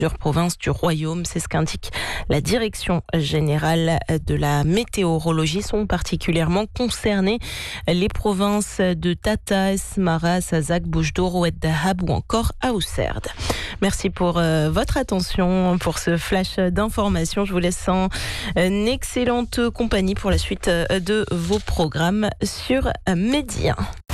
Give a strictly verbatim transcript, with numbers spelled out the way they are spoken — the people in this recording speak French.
plusieurs provinces du royaume. C'est ce qu'indique la direction générale de la météorologie. Sont particulièrement concernées les provinces de Tata, Esmara, Sazak, Boujdour, Oued Dahab ou encore Aousserd. Merci pour euh, votre attention, pour ce flash d'informations. Je vous laisse en une excellente compagnie pour la suite de vos programmes sur Média.